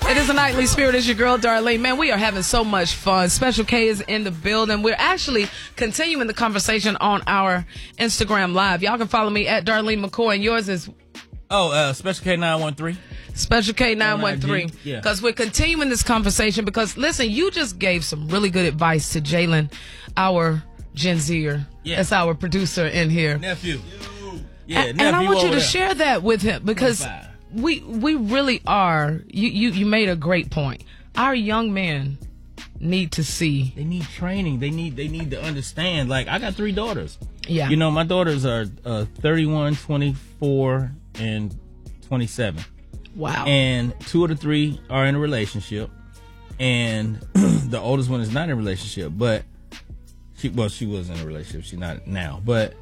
It is a nightly spirit. It's your girl, Darlene. Man, we are having so much fun. Special K is in the building. We're actually continuing the conversation on our Instagram Live. Y'all can follow me at Darlene McCoy, and yours is... Special K913. Special K913. Yeah. Because we're continuing this conversation because, listen, you just gave some really good advice to Jalen, our Gen Zer. Yeah. That's our producer in here. Nephew. Yeah, And I want you to share that with him because... Fine. We really are. You made a great point. Our young men need to see. They need training. They need to understand. Like, I got 3 daughters. Yeah. You know, my daughters are 31, 24, and 27. Wow. And 2 of the 3 are in a relationship. And the oldest one is not in a relationship. But she was in a relationship. She's not now. But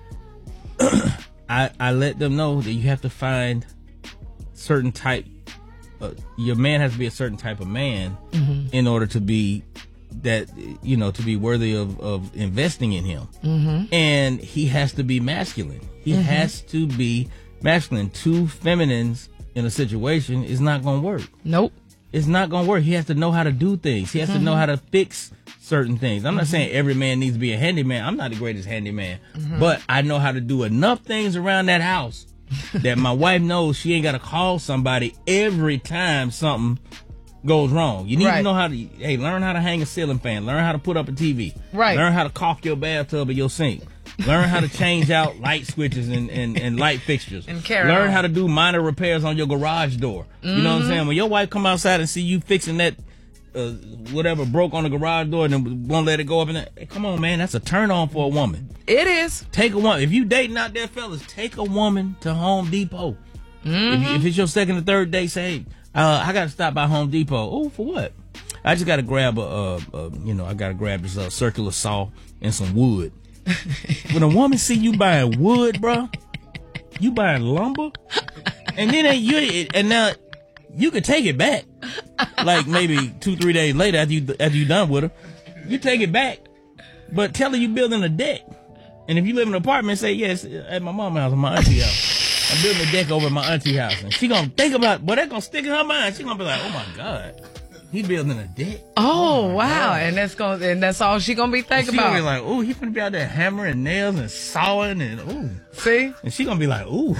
I let them know that you have to find certain type, your man has to be a certain type of man in order to be that, you know, to be worthy of investing in him. And he has to be masculine. He has to be masculine. 2 feminines in a situation is not going to work. Nope. It's not going to work. He has to know how to do things. He has to know how to fix certain things. I'm not saying every man needs to be a handyman. I'm not the greatest handyman, but I know how to do enough things around that house that my wife knows she ain't got to call somebody every time something goes wrong. You need to know how to, learn how to hang a ceiling fan. Learn how to put up a TV. Right. Learn how to caulk your bathtub or your sink. Learn how to change out light switches and light fixtures. And learn how to do minor repairs on your garage door. You know what I'm saying? When your wife come outside and see you fixing that whatever broke on the garage door and then won't let it go up in there, hey, come on, man, that's a turn on for a woman. It is. Take a woman. If you dating out there, fellas, take a woman to Home Depot. If it's your second or third date, say, hey, I got to stop by Home Depot. Oh, for what? I just got to grab I got to grab this circular saw and some wood. When a woman see you buying wood, bro, you buying lumber, and then now you could take it back. Like maybe 2-3 days later after you done with her, you take it back, but tell her you building a deck. And if you live in an apartment, say, yes, at my mom's house or my auntie house. I'm building a deck over at my auntie house. And she gonna think about, but that's gonna stick in her mind. She gonna be like, oh my God, he building a deck. Oh wow. God. And that's all she gonna be thinking about. She gonna be like, oh, he finna be out there hammering nails and sawing and ooh. See? And she gonna be like, ooh.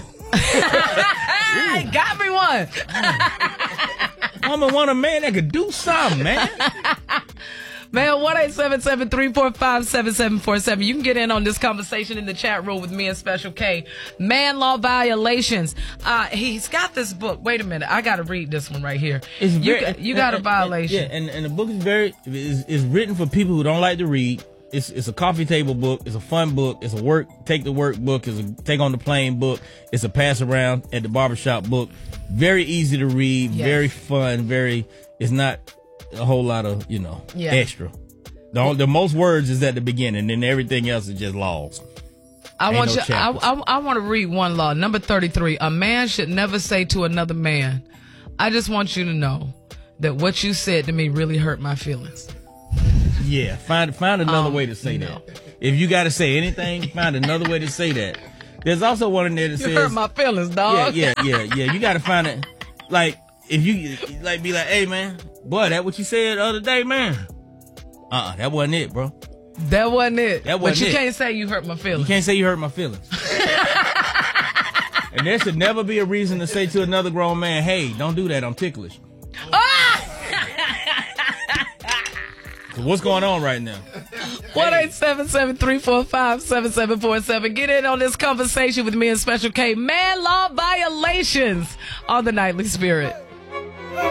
Got me one. Woman want a man that could do something, man. Man, 1-877-345-7747. You can get in on this conversation in the chat room with me and Special K. Man law violations. He's got this book. Wait a minute. I got to read this one right here. You got a violation. And the book is written for people who don't like to read. It's a coffee table book. It's a fun book. It's a take to work book. It's a take on the plane book. It's a pass around at the barbershop book. Very easy to read. Yes. Very fun. It's not a whole lot of, extra. The most words is at the beginning, and everything else is just laws. I want to read one law. Number 33. A man should never say to another man, I just want you to know that what you said to me really hurt my feelings. Yeah, find another way to say that. If you got to say anything, find another way to say that. There's also one in there that says, you hurt my feelings, dog. Yeah. You got to find it. Like, if you be like, hey man, boy, that what you said the other day, man. That wasn't it, bro. That wasn't it. But you can't say you hurt my feelings. You can't say you hurt my feelings. And there should never be a reason to say to another grown man, hey, don't do that, I'm ticklish. So what's going on right now? 1-877-345-7747. Get in on this conversation with me and Special K. Man law violations on the Nightly Spirit.